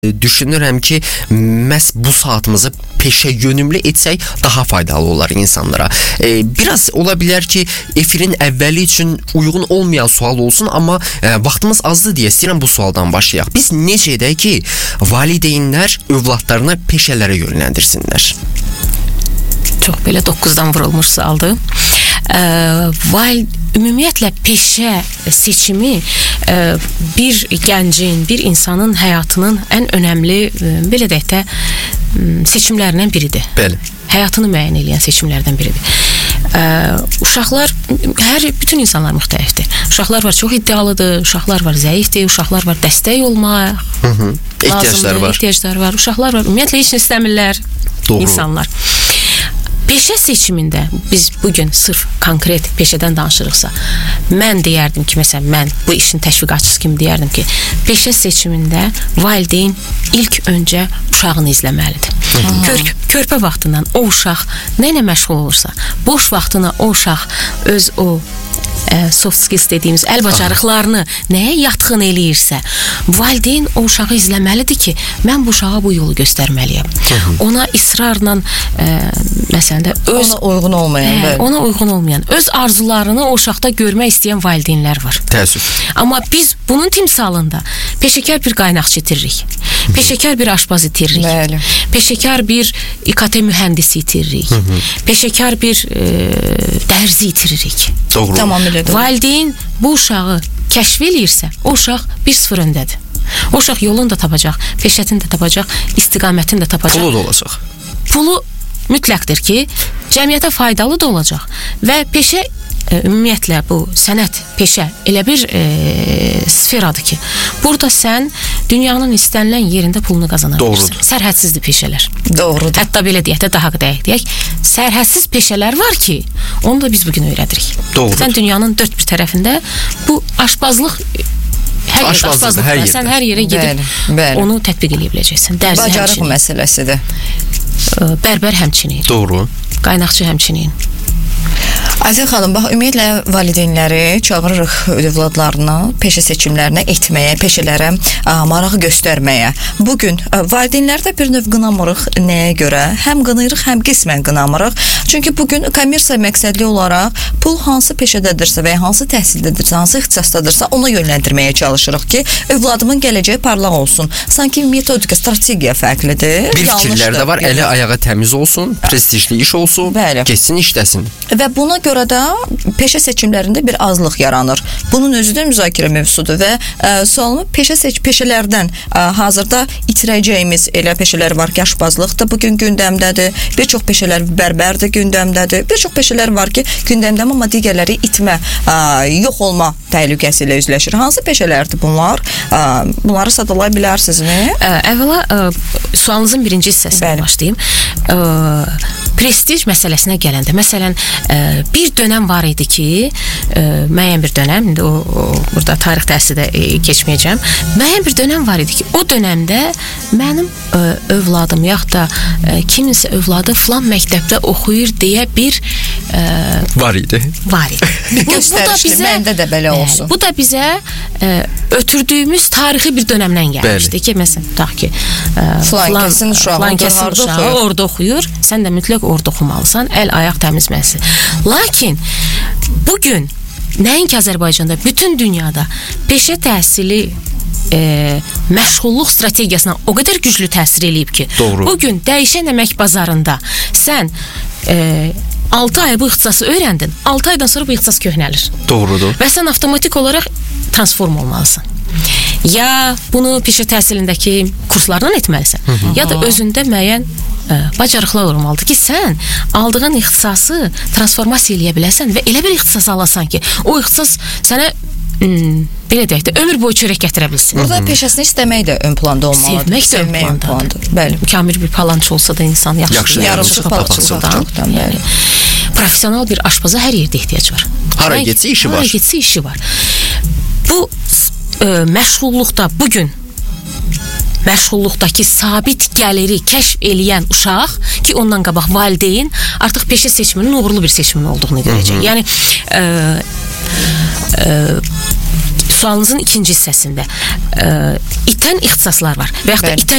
düşünürəm ki, məhz bu saatımızı peşə yönümlü etsək daha faydalı olar insanlara. Biraz ola bilər ki, efirin əvvəli üçün uyğun olmayan sual olsun, amma vaxtımız azdır deyə istəyirəm bu sualdan başlayaq. Biz necə edək ki, valideynlər övladlarını peşələrə yönləndirsinlər? Çox belə 9-dan vurulmuş sualdır. Ümumiyyətlə peşə seçimi bir gəncin, bir insanın həyatının ən önəmli, belə deyək də, seçimlərindən biridir. Bəli. Həyatını müəyyən edən seçimlərdən biridir. Uşaqlar, bütün insanlar müxtəlifdir. Uşaqlar var çox iddialıdır, uşaqlar var zəifdir, uşaqlar var dəstək olmaq ehtiyacları var, uşaqlar var ümumiyyətlə heç nə istəmirlər. Doğru. İnsanlar. Peşə seçimində biz bugün sırf konkret peşədən danışırıqsa, mən deyərdim ki, məsələn, mən bu işin təşviqatçısı kimi deyərdim ki, peşə seçimində valideyn ilk öncə uşağını izləməlidir. Körpə vaxtından o uşaq nə ilə məşğul olursa, boş vaxtını o uşaq öz o soft skills dediyimiz əl bacarıqlarını nəyə yatxın eləyirsə, valideyn o uşağı izləməlidir ki, mən bu uşağa bu yolu göstərməliyəm. Ona israrla məsələn də ona uyğun olmayan, öz arzularını o uşaqda görmək istəyən valideynlər var. Təəssüf. Amma biz bunun timsalında peşəkar bir qaynaqçı itiririk. Peşəkar bir aşpaz itiririk. Bəli. Peşəkar bir İKT mühəndisi itiririk. Peşəkar bir dərzi itiririk. Doğru. Tamamilə doğru. Valideyn bu uşağı kəşf eləyirsə, o uşaq 1-0 öndədir. O uşaq yolunu da tapacaq, peşəsini də tapacaq, istiqamətini də tapacaq. Pulu da olacaq. Pulu mütləqdir ki, cəmiyyətə faydalı da olacaq və peşə ümumiyyətlə bu sənət, peşə elə bir sferadır ki, burada sən dünyanın istənilən yerində pulunu qazana bilirsən. Sərhədsizdir peşələr. Doğrudur. Hətta belə deyək də, daha deyək, sərhədsiz peşələr var ki, onu da biz bugün öyrədirik. Doğrudur. Sən dünyanın dörd bir tərəfində bu aşpazlıq sən hər yerə gedib onu tətbiq edə biləcəksən. Dərzi bacarıq həmçinin. Məsələsidir. Bərbər həmçinin. Doğru. Qaynaqçı həmçinin. Azər xanım, bax, ümumiyyətlə valideynləri çağırırıq övladlarını peşə seçimlərinə etməyə, peşələrə maraq göstərməyə. Bugün valideynlərdə bir növ qınamırıq nəyə görə? Həm qınayırıq, həm qismən qınamırıq. Çünki bugün kommersiya məqsədli olaraq pul hansı peşədədirsə və ya hansı təhsildədirsə, hansı ixtisasdadırsa ona yönləndirməyə çalışırıq ki, övladımın gələcəyi parlaq olsun. Sanki metodika, strategiya fərqlidir. Bir fikirlər də var, əli ayağı təmiz olsun, prestijli iş olsun, keçsin işləsin. Və buna görə də peşə seçimlərində bir azlıq yaranır. Bunun özü də müzakirə mövzusudur və sualımı peşələrdən hazırda itirəcəyimiz elə peşələr var ki, aşpazlıq da bugün gündəmdədir. Bir çox peşələr bərbər də gündəmdədir. Bir çox peşələr var ki, gündəmdə amma digərləri itmə, yox olma təhlükəsi ilə üzləşir. Hansı peşələrdir bunlar? Bunları sadalaya bilərsinizmi? Əvvəla sualınızın birinci hissəsindən başlayayım. Prestij məsələsinə gələndə, məsələn, bir dönəm var idi ki, müəyyən bir dönəm, indi burada tarix dərsi də keçməyəcəm, müəyyən bir dönəm var idi ki, o dönəmdə mənim övladım, yaxud da kiminsə övladı filan məktəbdə oxuyur deyə bir var idi. Göstərişli, məndə də belə olsun. Bu da bizə ötürdüyümüz tarixi bir dönəmdən gəlmişdi ki, məsələn, tutaq ki, filan uşağı orada oxuyur, sən də mütləq orada oxumalısan, əl-ayaq təmizməlisən. Lakin bugün nəinki Azərbaycanda, bütün dünyada peşə təhsili məşğulluq strategiyasına o qədər güclü təsir eləyib ki, bugün dəyişən əmək bazarında sən 6 ay bu ixtisası öyrəndin, 6 aydan sonra bu ixtisas köhnəlir. Doğrudur. Və sən avtomatik olaraq transform olmalısan. Ya bunu peşə təhsilindəki kurslardan etməlisən, ya da özündə müəyyən bacarıqlar olmalıdır ki, sən aldığın ixtisası transformasiya eləyə biləsən və elə bir ixtisas alasan ki, o ixtisas sənə belə deyək də, ömür boyu çörək gətirə bilsin. Burada peşəsini istəmək də ön planda olmalıdır. Sevmək də ön plandadır. Bəli. Kamil bir palançı olsa da insan yaxşı palançıdan. Profesional bir aşpaza hər yerdə ehtiyac var. Hara getsə işi var. Bu məşğulluqda bugün məşğulluqdakı sabit gəliri kəşf eləyən uşaq ki, ondan qabaq valideyn artıq peşə seçiminin uğurlu bir seçimin olduğunu görəcək. Yəni sualınızın ikinci hissəsində itən ixtisaslar var və yaxud da itən